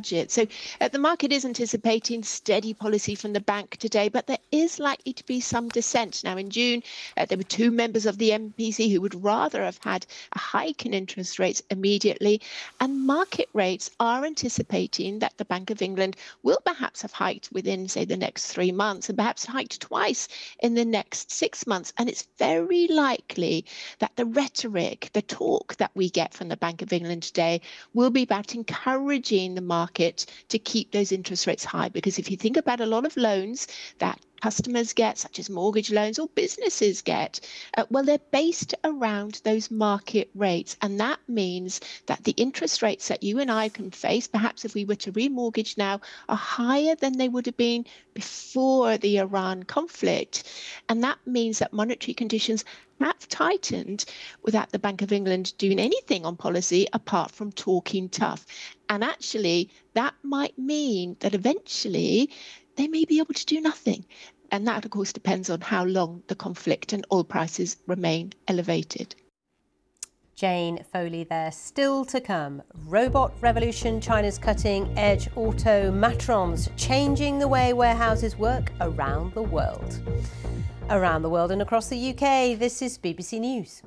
budget. So the market is anticipating steady policy from the bank today, but there is likely to be some dissent. Now, in June, there were two members of the MPC who would rather have had a hike in interest rates immediately, and market rates are anticipating that the Bank of England will perhaps have hiked within, say, the next 3 months, and perhaps hiked twice in the next 6 months. And it's very likely that the rhetoric, the talk that we get from the Bank of England today will be about encouraging the market to keep those interest rates high. Because if you think about a lot of loans that customers get, such as mortgage loans, or businesses get, well, they're based around those market rates. And that means that the interest rates that you and I can face, perhaps if we were to remortgage now, are higher than they would have been before the Iran conflict. And that means that monetary conditions have tightened without the Bank of England doing anything on policy apart from talking tough. And actually, that might mean that eventually they may be able to do nothing. And that, of course, depends on how long the conflict and oil prices remain elevated. Jane Foley there. Still to come. Robot revolution, China's cutting edge automatrons changing the way warehouses work around the world. Around the world and across the UK, this is BBC News.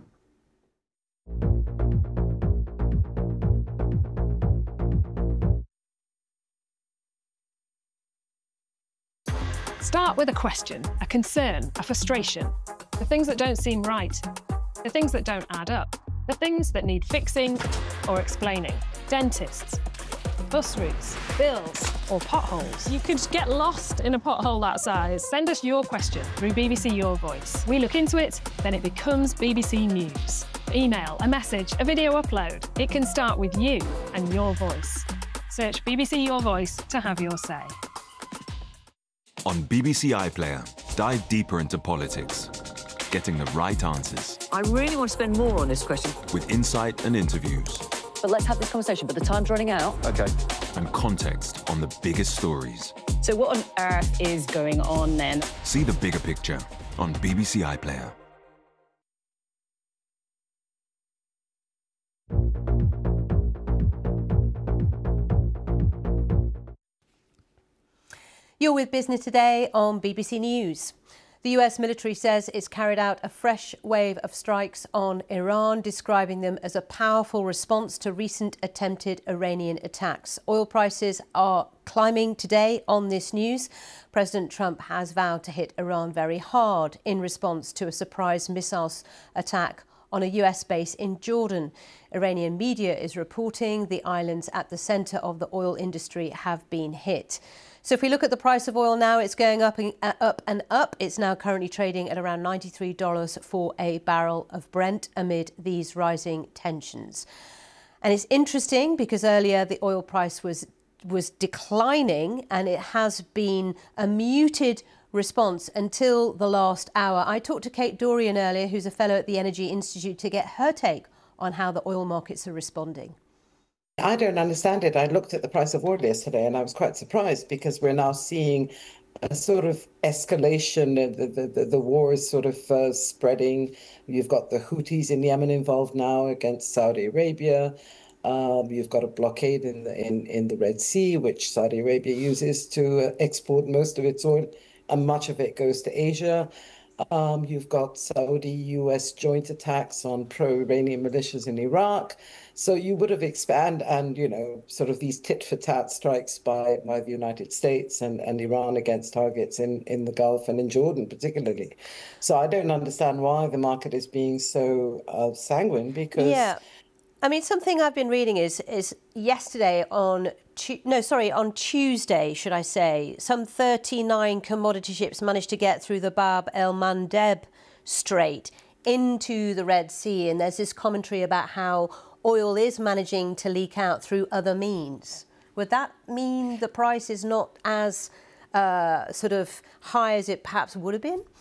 Start with a question, a concern, a frustration. The things that don't seem right. The things that don't add up. The things that need fixing or explaining. Dentists, bus routes, bills, or potholes. You could get lost in a pothole that size. Send us your question through BBC Your Voice. We look into it, then it becomes BBC News. Email, a message, a video upload. It can start with you and your voice. Search BBC Your Voice to have your say. On BBC iPlayer, dive deeper into politics, getting the right answers. I really want to spend more on this question. With insight and interviews. But let's have this conversation, but the time's running out. OK. And context on the biggest stories. So what on earth is going on then? See the bigger picture on BBC iPlayer. You're with Business Today on BBC News. The US military says it's carried out a fresh wave of strikes on Iran, describing them as a powerful response to recent attempted Iranian attacks. Oil prices are climbing today on this news. President Trump has vowed to hit Iran very hard in response to a surprise missiles attack on a US base in Jordan. Iranian media is reporting the islands at the centre of the oil industry have been hit. So if we look at the price of oil now, it's going up and up. It's now currently trading at around $93 for a barrel of Brent amid these rising tensions. And it's interesting because earlier the oil price was declining, and it has been a muted response until the last hour. I talked to Kate Dorian earlier, who's a fellow at the Energy Institute, to get her take on how the oil markets are responding. I don't understand it. I looked at the price of oil yesterday and I was quite surprised because we're now seeing a sort of escalation. The war is sort of spreading. You've got the Houthis in Yemen involved now against Saudi Arabia. You've got a blockade in the Red Sea, which Saudi Arabia uses to export most of its oil, and much of it goes to Asia. You've got Saudi-US joint attacks on pro-Iranian militias in Iraq. So you would have expanded, and, you know, sort of these tit-for-tat strikes by the United States and Iran against targets in the Gulf and in Jordan particularly. So I don't understand why the market is being so sanguine, because... Yeah. I mean, something I've been reading is yesterday on Tuesday, should I say, some 39 commodity ships managed to get through the Bab el-Mandeb Strait into the Red Sea. And there's this commentary about how oil is managing to leak out through other means. Would that mean the price is not as sort of high as it perhaps would have been?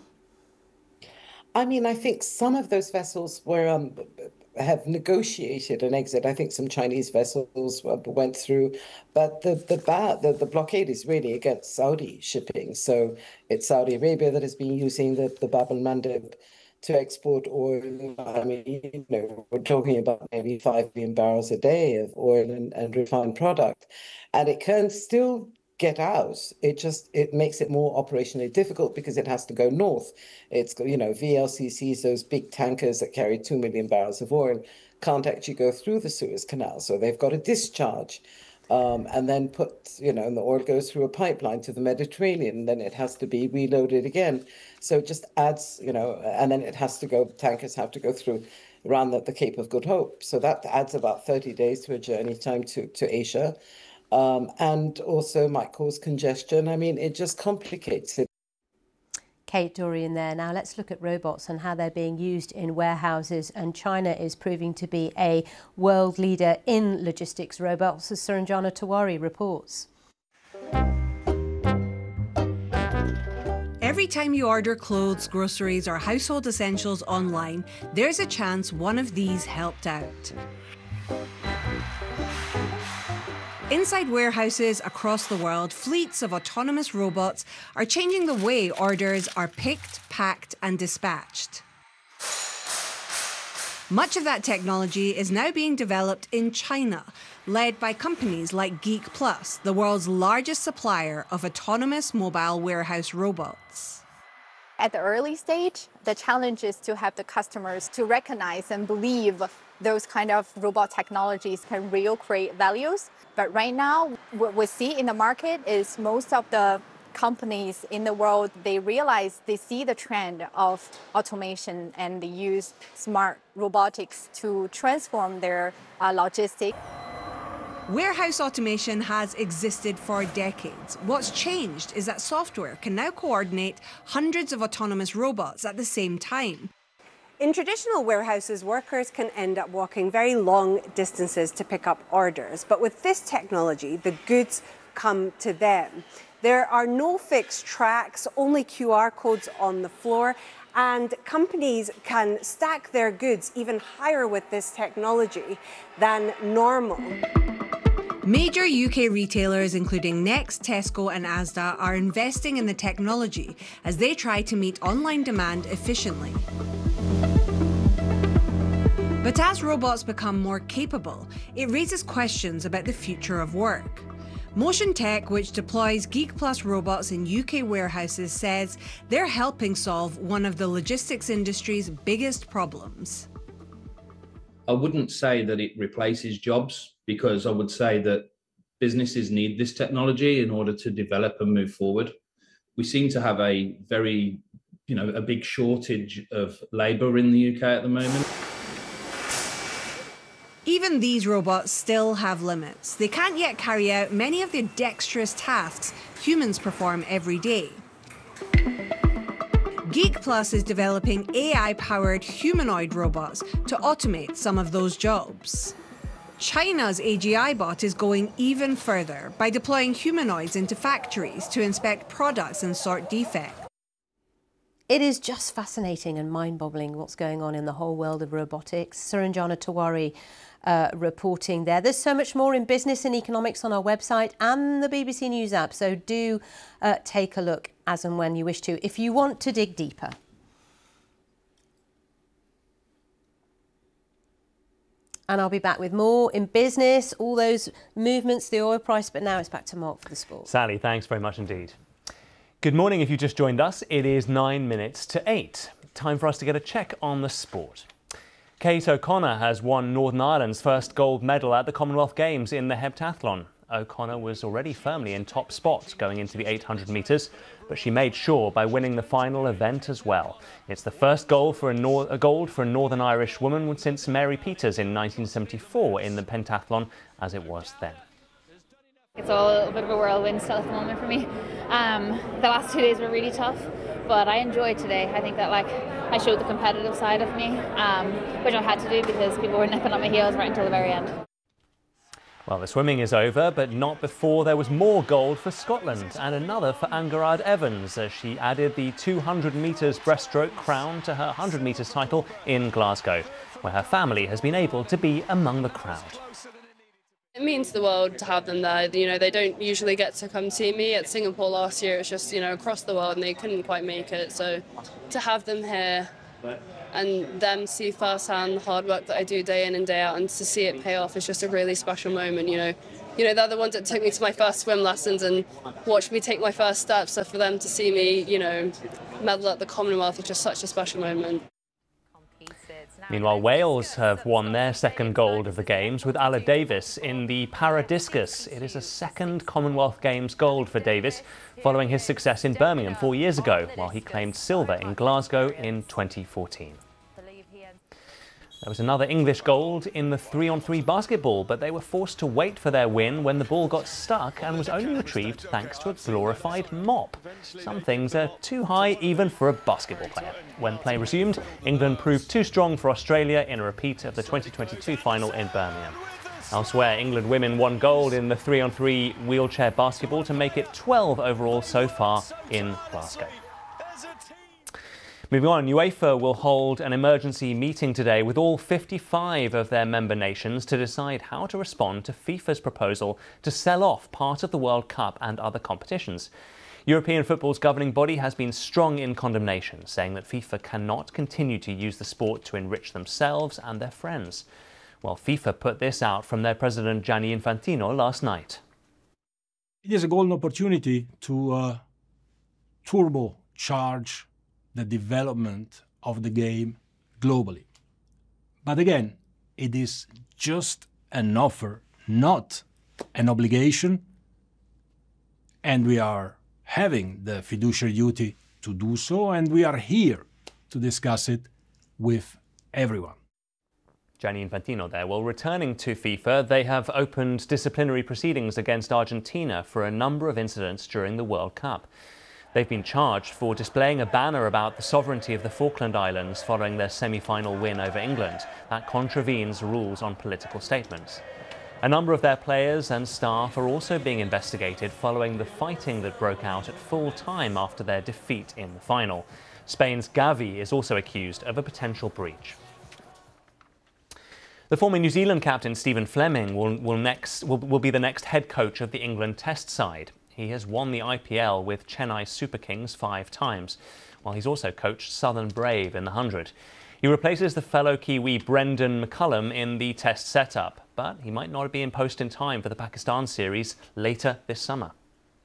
I mean, I think some of those vessels were... have negotiated an exit. I think some Chinese vessels went through, but the blockade is really against Saudi shipping. So it's Saudi Arabia that has been using the Bab el-Mandeb to export oil. I mean, we're talking about maybe 5 million barrels a day of oil and refined product, and it can still get out. It makes it more operationally difficult because it has to go north. It's, VLCCs, those big tankers that carry 2 million barrels of oil, can't actually go through the Suez Canal, so they've got to discharge. And then and the oil goes through a pipeline to the Mediterranean, and then it has to be reloaded again. So it just adds, and then tankers have to go through around the Cape of Good Hope. So that adds about 30 days to a journey time to Asia. And also might cause congestion. I mean, it just complicates it. Kate Dorian there. Now let's look at robots and how they're being used in warehouses. And China is proving to be a world leader in logistics robots, as Suranjana Tewari reports. Every time you order clothes, groceries or household essentials online, there's a chance one of these helped out. Inside warehouses across the world, fleets of autonomous robots are changing the way orders are picked, packed and dispatched. Much of that technology is now being developed in China, led by companies like Geek Plus, the world's largest supplier of autonomous mobile warehouse robots. At the early stage, the challenge is to have the customers to recognize and believe those kind of robot technologies can really create values. But right now, what we see in the market is most of the companies in the world, they see the trend of automation and they use smart robotics to transform their logistics. Warehouse automation has existed for decades. What's changed is that software can now coordinate hundreds of autonomous robots at the same time. In traditional warehouses, workers can end up walking very long distances to pick up orders. But with this technology, the goods come to them. There are no fixed tracks, only QR codes on the floor, and companies can stack their goods even higher with this technology than normal. Major UK retailers, including Next, Tesco and Asda, are investing in the technology as they try to meet online demand efficiently. But as robots become more capable, it raises questions about the future of work. Motion Tech, which deploys Geek Plus robots in UK warehouses, says they're helping solve one of the logistics industry's biggest problems. I wouldn't say that it replaces jobs, because I would say that businesses need this technology in order to develop and move forward. We seem to have a very, a big shortage of labour in the UK at the moment. Even these robots still have limits. They can't yet carry out many of the dexterous tasks humans perform every day. Geek Plus is developing AI-powered humanoid robots to automate some of those jobs. China's AGI bot is going even further by deploying humanoids into factories to inspect products and sort defects. It is just fascinating and mind-boggling what's going on in the whole world of robotics. Suranjana Tewari reporting there. There's so much more in business and economics on our website and the BBC News app, so do take a look as and when you wish to, if you want to dig deeper. And I'll be back with more in business, all those movements, the oil price, but now it's back to Mark for the sport. Sally, thanks very much indeed. Good morning if you just joined us. It is 9 minutes to 8. Time for us to get a check on the sport. Kate O'Connor has won Northern Ireland's first gold medal at the Commonwealth Games in the heptathlon. O'Connor was already firmly in top spot going into the 800 metres, but she made sure by winning the final event as well. It's the first gold for a Northern Irish woman since Mary Peters in 1974 in the pentathlon, as it was then. It's all a bit of a whirlwind still at the moment for me. The last 2 days were really tough, but I enjoyed today. I think that I showed the competitive side of me, which I had to do because people were nipping at my heels right until the very end. Well, the swimming is over, but not before there was more gold for Scotland and another for Angarad Evans as she added the 200 metres breaststroke crown to her 100 metres title in Glasgow, where her family has been able to be among the crowd. It means the world to have them there. They don't usually get to come see me. At Singapore last year, it was just, across the world and they couldn't quite make it. So to have them here and them see firsthand the hard work that I do day in and day out, and to see it pay off is just a really special moment, you know. They're the ones that took me to my first swim lessons and watched me take my first steps. So for them to see me, medal at the Commonwealth is just such a special moment. Meanwhile, Wales have won their second gold of the Games with Aled Davies in the para-discus. It is a second Commonwealth Games gold for Davies, following his success in Birmingham 4 years ago, while he claimed silver in Glasgow in 2014. There was another English gold in the 3-on-3 basketball, but they were forced to wait for their win when the ball got stuck and was only retrieved thanks to a glorified mop. Some things are too high even for a basketball player. When play resumed, England proved too strong for Australia in a repeat of the 2022 final in Birmingham. Elsewhere, England women won gold in the 3-on-3 wheelchair basketball to make it 12 overall so far in Glasgow. Moving on, UEFA will hold an emergency meeting today with all 55 of their member nations to decide how to respond to FIFA's proposal to sell off part of the World Cup and other competitions. European football's governing body has been strong in condemnation, saying that FIFA cannot continue to use the sport to enrich themselves and their friends. Well, FIFA put this out from their president Gianni Infantino last night. It is a golden opportunity to turbocharge the development of the game globally. But again, it is just an offer, not an obligation, and we are having the fiduciary duty to do so, and we are here to discuss it with everyone. Gianni Infantino there. Well, returning to FIFA, they have opened disciplinary proceedings against Argentina for a number of incidents during the World Cup. They've been charged for displaying a banner about the sovereignty of the Falkland Islands following their semi-final win over England. That contravenes rules on political statements. A number of their players and staff are also being investigated following the fighting that broke out at full time after their defeat in the final. Spain's Gavi is also accused of a potential breach. The former New Zealand captain Stephen Fleming will be the next head coach of the England Test side. He has won the IPL with Chennai Super Kings 5 times, while he's also coached Southern Brave in the 100. He replaces the fellow Kiwi Brendan McCullum in the Test setup, but he might not be in post in time for the Pakistan series later this summer.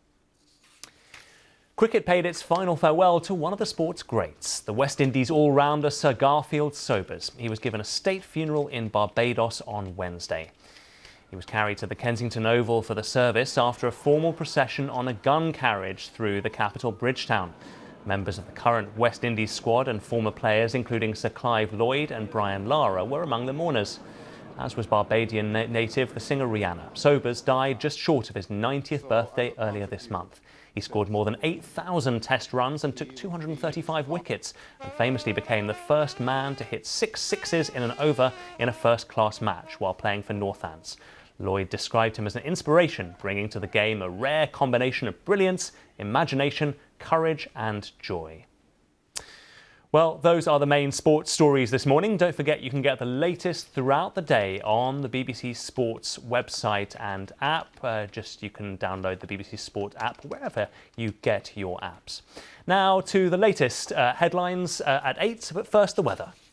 Cricket paid its final farewell to one of the sport's greats, the West Indies all-rounder Sir Garfield Sobers. He was given a state funeral in Barbados on Wednesday. He was carried to the Kensington Oval for the service after a formal procession on a gun carriage through the capital Bridgetown. Members of the current West Indies squad and former players, including Sir Clive Lloyd and Brian Lara, were among the mourners, as was Barbadian native the singer Rihanna. Sobers died just short of his 90th birthday earlier this month. He scored more than 8,000 test runs and took 235 wickets, and famously became the first man to hit 6 sixes in an over in a first-class match while playing for Northants. Lloyd described him as an inspiration, bringing to the game a rare combination of brilliance, imagination, courage and joy. Well, those are the main sports stories this morning. Don't forget you can get the latest throughout the day on the BBC Sports website and app. You can download the BBC Sport app wherever you get your apps. Now to the latest headlines at 8, but first the weather.